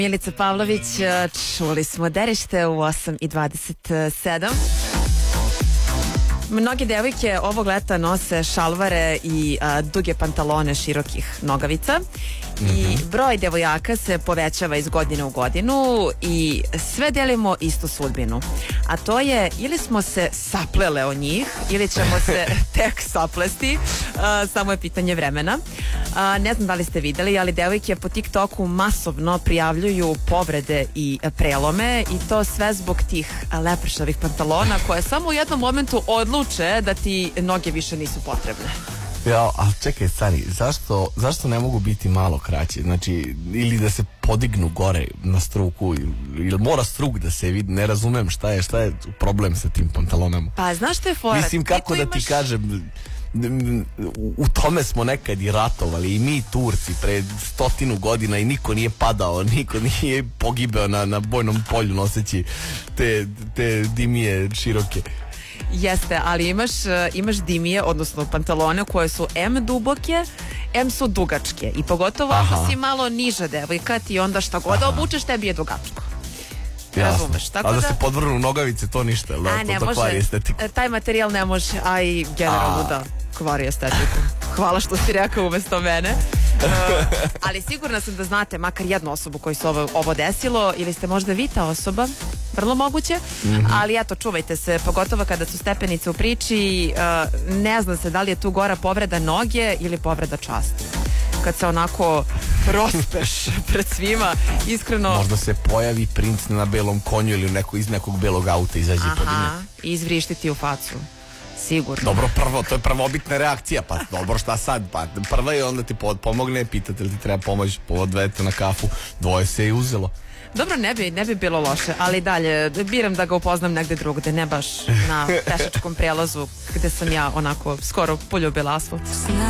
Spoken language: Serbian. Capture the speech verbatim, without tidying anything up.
Milica Pavlović, čuli smo Derište u osam i dvadeset sedam. Mnoge devojke ovog leta nose šalvare i a, duge pantalone širokih nogavica. I broj devojaka se povećava iz godine u godinu i sve delimo istu sudbinu. A to je, ili smo se saplele o njih, ili ćemo se tek saplesti. A, samo je pitanje vremena. A, ne znam da li ste videli, ali devojke po TikToku masovno prijavljuju povrede i prelome i to sve zbog tih lepršavih pantalona koje samo u jednom momentu odluče da ti noge više nisu potrebne. Ja, ali čekaj, stani, zašto, zašto ne mogu biti malo kraće? Znači, ili da se podignu gore na struku, ili, ili mora struk da se vidi, ne razumem šta je, šta je problem sa tim pantalonama. Pa znaš što je fora? Mislim, kako da ti imaš... kažem, u tome smo nekad i ratovali, i mi Turci pre stotinu godina, i niko nije padao, niko nije pogibao na, na bojnom polju noseći te, te dimije široke. Jeste, ali imaš, imaš dimije, odnosno pantalone koje su em duboke, em su dugačke. I pogotovo ako si malo niža devojka, ti onda šta god obučeš, tebi je dugačko. Razumeš, tako a da, da se podvrnu nogavice, to ništa, da, a, to, ne to može, kvari estetiku. taj materijal ne može, a i generalno da kvari estetiku. Hvala što si rekao umesto mene. Uh, ali sigurna sam da znate makar jednu osobu koji se ovo, ovo desilo, ili ste možda vi ta osoba, vrlo moguće, mm-hmm. ali eto, čuvajte se, pogotovo kada su stepenice u priči, uh, ne zna se da li je tu gora povreda noge ili povreda časti. Kad se onako prospeš pred svima, iskreno... Možda se pojavi princ na belom konju ili neko, iz nekog belog auta izađe i podigne. Aha, i izvrištiti u facu. Sigurno. Dobro, prvo, to je prvobitna reakcija, pa dobro, šta sad, pa prva je onda ti pomogne, pitate li ti treba pomoć, odvedete na kafu, dvoje se je uzelo. Dobro, ne bi, ne bi bilo loše, ali dalje, biram da ga upoznam negde drugde, ne baš na pešačkom prelazu gde sam ja onako skoro poljubila asfalt.